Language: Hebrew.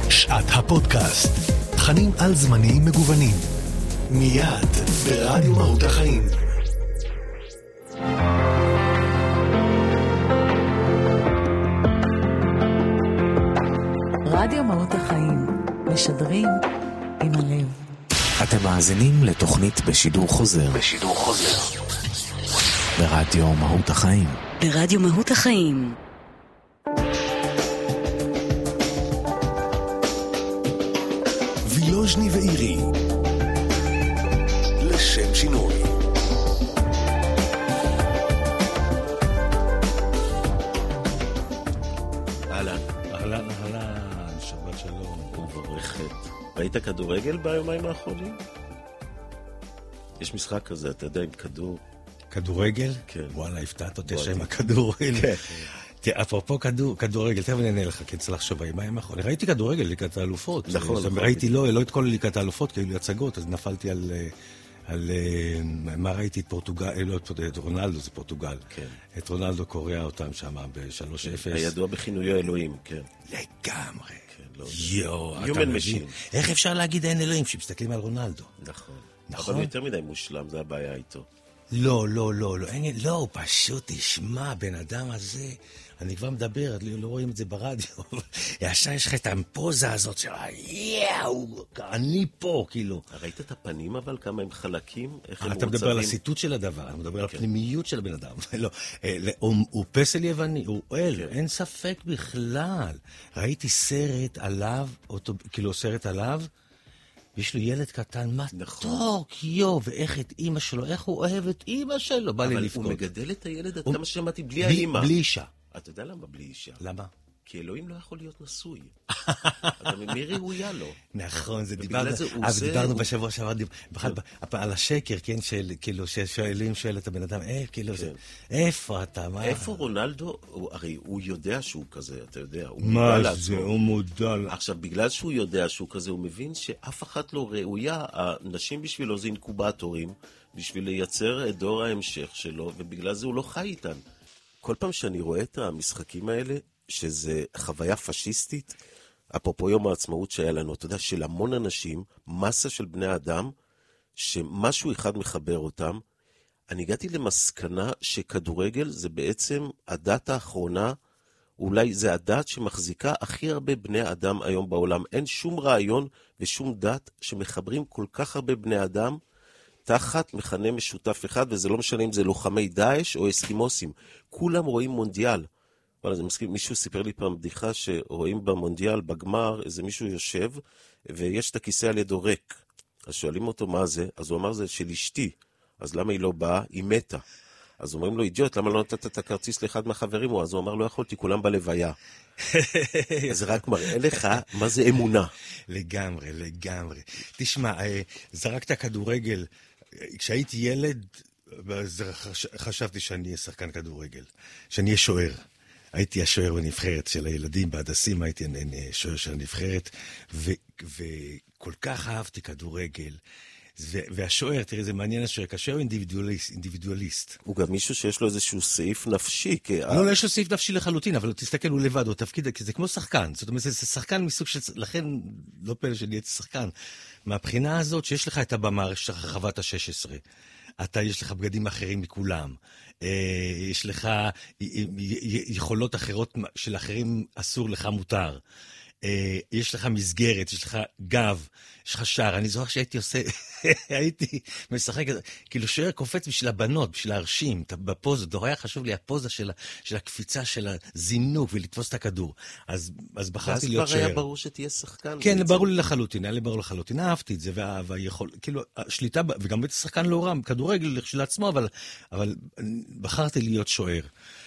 שעת הפודקאסט. תכנים על זמנים מגוונים. מיד ברדיו מהות החיים. רדיו מהות החיים. משדרים עם הלב. אתם מאזינים לתוכנית בשידור חוזר. ברדיו מהות החיים. ברדיו מהות החיים. וילוז'ני ואירי. לשם שינוי. אהלן, שבת שלום ומברכת. ראית כדורגל ביומיים האחרונים? יש משחק כזה, אתה יודע, עם כדור. כדורגל? כן. וואלה, הפתעת אותי שם הכדורגל. כן. תראה, אפרופו כדורגל, תכף אני אענה לך, כי צריך לחשוב ביומיים האחרונים. ראיתי כדורגל, ליגת האלופות. נכון. ראיתי לא את כל ליגת האלופות, כי היו לי הצגות, אז נפלתי על מה ראיתי את פורטוגל, לא את רונלדו, זה פורטוגל. כן. את רונלדו קורא אותם שם ב-3-0. הידוע בכינויו אלוהים, כן. לגמרי. לא, יואו, אתה Human מבין? machine. איך אפשר להגיד אין אלוהים שמסתכלים על רונלדו? נכון. נכון? אבל הוא יותר מדי מושלם, זה הבעיה איתו. לא, פשוט תשמע, בן אדם הזה, אני כבר מדבר, לא רואים את זה ברדיו, ישר יש לך את הפוזה הזאת של, אני פה, כאילו. ראית את הפנים אבל, כמה הם חלקים? איך הם אתה מדבר מעוצבים? על הסיטות של הדבר, אתה מדבר על הפנימיות של הבן אדם. לא, הוא פסל יווני, הוא אוהל, אין ספק בכלל. ראיתי סרט עליו, כאילו סרט עליו, יש לו ילד קטן, מתוק, ואיך את אמא שלו, איך הוא אוהב את אמא שלו, בא לי לבכות. אבל הוא מגדל את הילד, עד כמה שמעתי, בלי האמא. בלי אישה. אתה יודע למה בלי אישה? למה? כי אלוהים לא יכול להיות נשוי. אתה מי ראויה לו? נכון, זה ובגלל זה הוא עושה- דיברנו בשבוע שעבר, על השקר, כן, כאילו, ששואלים שואל את הבן אדם, כאילו, איפה אתה, מה? איפה רונלדו? הרי הוא יודע שהוא כזה, אתה יודע. הוא מה מודע זה, לעצמו. הוא מודע. עכשיו, בגלל שהוא יודע שהוא כזה, הוא מבין שאף אחת לא ראויה, הנשים בשבילו זה אינקובטורים, בשביל לייצר את דור ההמשך שלו, ובגלל זה הוא לא חי איתן. כל פעם שאני רואה את המשחקים האלה, שזה חוויה פשיסטית, אפרופו יום העצמאות שהיה לנו, אתה יודע, של המון אנשים, מסה של בני אדם, שמשהו אחד מחבר אותם, אני הגעתי למסקנה שכדורגל זה בעצם הדת האחרונה, אולי זה הדת שמחזיקה הכי הרבה בני אדם היום בעולם. אין שום רעיון ושום דת שמחברים כל כך הרבה בני אדם תחת מכנה משותף אחד, וזה לא משנה אם זה לוחמי דאעש או אסקימוסים. כולם רואים מונדיאל. אבל אני מסכים, מישהו סיפר לי פעם בדיחה שרואים במונדיאל, בגמר, איזה מישהו יושב, ויש את הכיסא על ידו ריק. אז שואלים אותו מה זה, אז הוא אמר זה של אשתי. אז למה היא לא באה? היא מתה. אז אומרים לו, אידיוט, למה לא נתת את הכרטיס לאחד מהחברים? אז הוא אמר, לא יכולתי, כולם בלוויה. אז זה רק מראה לך מה זה אמונה. לגמרי. תשמע, זרקת כדורגל, כשהייתי ילד, חשבתי שאני אהיה שחקן כדורגל, שאני אהיה שוער. הייתי השוער בנבחרת של הילדים, בהדסים הייתי שוער של הנבחרת, וכל כך אהבתי כדורגל. והשוער, תראה, זה מעניין השוער, השוער הוא אינדיבידואליסט. הוא גם מישהו שיש לו איזשהו סעיף נפשי. לא, יש לו סעיף נפשי לחלוטין, אבל תסתכל, הוא לבד, הוא תפקיד, כי זה כמו שחקן. זאת אומרת, זה שחקן מסוג של, לכן לא פלא שנהייתי שחקן. מהבחינה הזאת שיש לך את הבמה, יש לך חוות ה-16. יש לך בגדים אחרים מכולם. יש לך יכולות אחרות של אחרים אסור לך מותר. יש לך מסגרת, יש לך גב, יש לך שער. אני זוכר שהייתי הייתי משחק, כאילו שוער קופץ בשביל הבנות, בשביל להרשים, בפוזה, היה חשוב לי הפוזה של הקפיצה, של הזינוק, ולתפוס את הכדור. אז בחרתי להיות שוער. אז כבר היה ברור שתהיה שחקן. כן, ברור לי לחלוטין, היה לי ברור לחלוטין, אהבתי את זה, והיכול, כאילו, השליטה, וגם הייתי שחקן לא רע, כדורגל לעצמו, אבל בחרתי להיות שוער.